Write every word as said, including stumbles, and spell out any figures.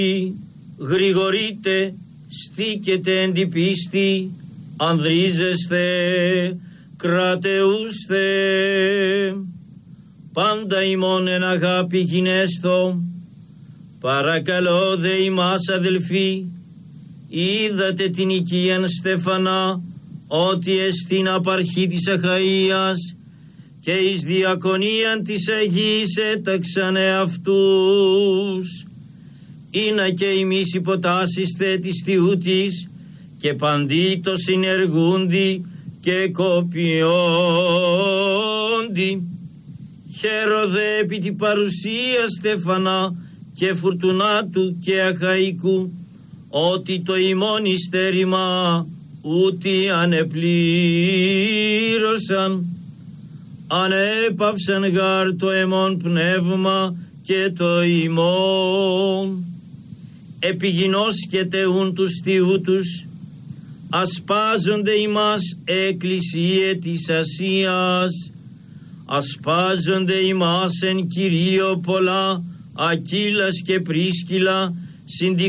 Γρηγορείτε, στήκετε εν τη πίστη, ανδρίζεστε, κρατεούστε. Πάντα ημών εν αγάπη γινέστο, παρακαλώ δε ημάς αδελφοί, είδατε την οικίαν Στεφανά, ότι εστίν απαρχή της Αχαΐας, και εις διακονίαν της Αγίας έταξαν εαυτούς. Ήνα και ημείς υποτάσσιστε της Θεού της, και παντί το συνεργούντι και κοπιόντι. Χαίροδε επί την παρουσία Στεφανά και Φουρτουνάτου και Αχαϊκού, ότι το ημών υστερήμα ούτι ανεπλήρωσαν. Ανέπαυσαν γάρ το εμών πνεύμα και το ημών. Επιγινώσκεται ούν τους Θεού τους, ασπάζονται ημάς εκκλησίε της Ασίας, ασπάζονται ημάς εν Κυρίω πολλά, Ακύλας και Πρίσκυλα,